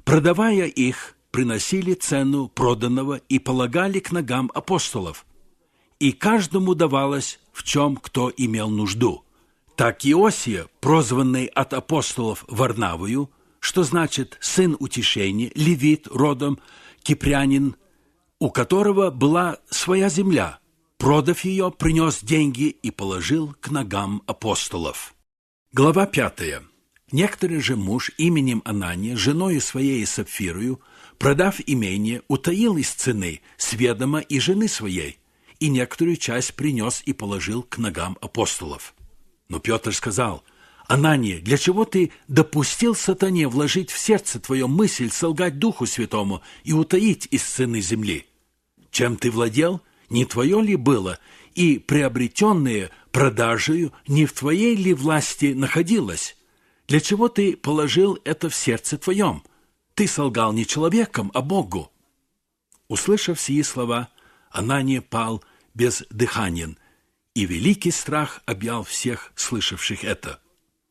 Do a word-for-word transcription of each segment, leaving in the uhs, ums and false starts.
Продавая их, приносили цену проданного и полагали к ногам апостолов. И каждому давалось, в чем кто имел нужду. Так Иосия, прозванный от апостолов Варнавою, что значит «сын утешения», левит, родом кипрянин, у которого была своя земля, продав ее, принес деньги и положил к ногам апостолов. Глава пятая. Некоторый же муж именем Анания, женою своей Сапфирою, продав имение, утаил из цены с ведома и жены своей, и некоторую часть принес и положил к ногам апостолов. Но Петр сказал: «Анания, для чего ты допустил сатане вложить в сердце твое мысль солгать Духу Святому и утаить из цены земли? Чем ты владел, не твое ли было, и приобретенное продажею не в твоей ли власти находилось? Для чего ты положил это в сердце твоем? Ты солгал не человеком, а Богу». Услышав сии слова, Анания пал бездыханен, и великий страх объял всех слышавших это.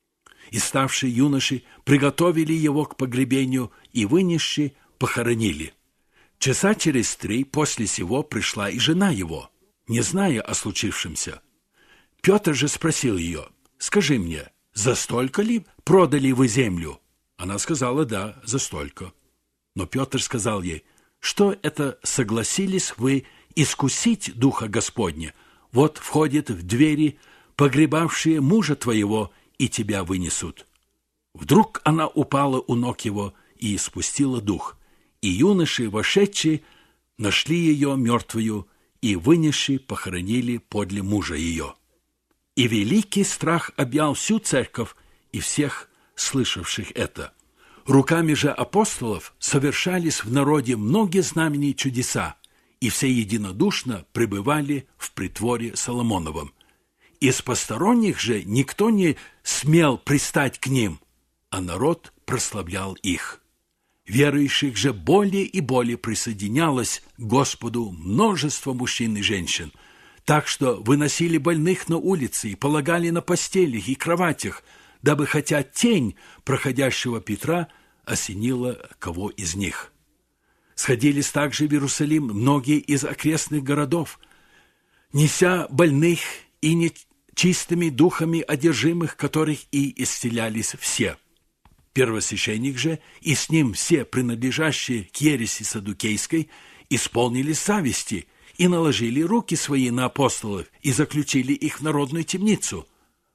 И ставшие юноши приготовили его к погребению и, вынесши, похоронили. Часа через три после сего пришла и жена его, не зная о случившемся. Петр же спросил ее: «Скажи мне, за столько ли продали вы землю?» Она сказала: «Да, за столько». Но Петр сказал ей: «Что это согласились вы искусить Духа Господня? Вот входят в двери погребавшие мужа твоего, и тебя вынесут». Вдруг она упала у ног его и испустила дух, и юноши, вошедшие, нашли ее мертвую, и, вынесши, похоронили подле мужа ее. И великий страх объял всю церковь и всех слышавших это. Руками же апостолов совершались в народе многие знамения и чудеса, и все единодушно пребывали в притворе Соломоновом. Из посторонних же никто не смел пристать к ним, а народ прославлял их. Верующих же более и более присоединялось к Господу множество мужчин и женщин, так что выносили больных на улицы и полагали на постелях и кроватях, дабы хотя тень проходящего Петра осенила кого из них. Сходились также в Иерусалим многие из окрестных городов, неся больных и нечистыми духами одержимых, которых и исцелялись все. Первосвященник же и с ним все принадлежащие к ереси саддукейской исполнились зависти и наложили руки свои на апостолов и заключили их в народную темницу.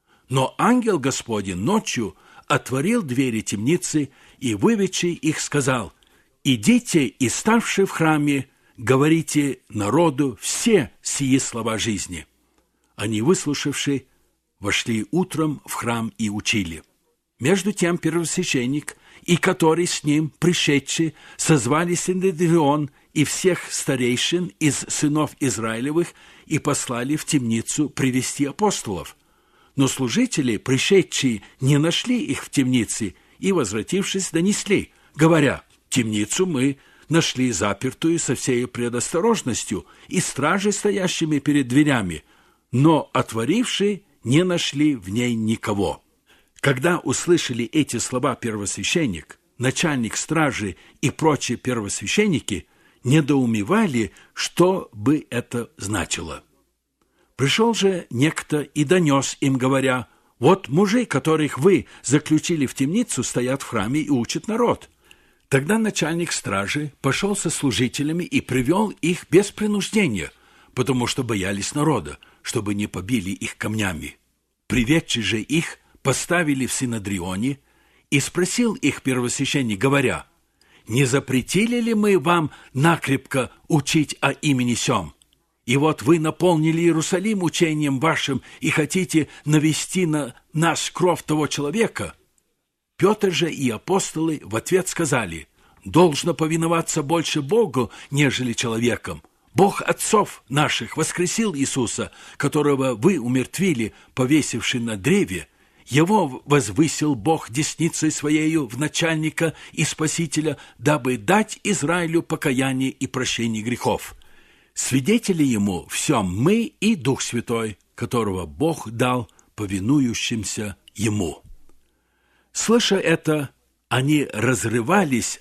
Но ангел Господень ночью отворил двери темницы и, выведши их, сказал: «Идите и, ставши в храме, говорите народу все сии слова жизни». Они, выслушавши, вошли утром в храм и учили. Между тем первосвященник и который с ним, пришедший, созвали Синедрион и всех старейшин из сынов Израилевых и послали в темницу привести апостолов. Но служители, пришедшие, не нашли их в темнице и, возвратившись, донесли, говоря: «Темницу мы нашли запертую со всей предосторожностью и стражей, стоящими перед дверями, но, отворившие, не нашли в ней никого». Когда услышали эти слова первосвященник, начальник стражи и прочие первосвященники, недоумевали, что бы это значило. Пришел же некто и донес им, говоря: «Вот мужи, которых вы заключили в темницу, стоят в храме и учат народ». Тогда начальник стражи пошел со служителями и привел их без принуждения, потому что боялись народа, чтобы не побили их камнями. Приведши же их, поставили в Синедрионе, и спросил их первосвященник, говоря: «Не запретили ли мы вам накрепко учить о имени сем? И вот вы наполнили Иерусалим учением вашим и хотите навести на нас кровь того человека». Петр же и апостолы в ответ сказали: «Должно повиноваться больше Богу, нежели человеком. Бог отцов наших воскресил Иисуса, которого вы умертвили, повесивши на древе. Его возвысил Бог десницей Своею в начальника и Спасителя, дабы дать Израилю покаяние и прощение грехов. Свидетели Ему всем мы и Дух Святой, которого Бог дал повинующимся Ему». Слыша это, они разрывались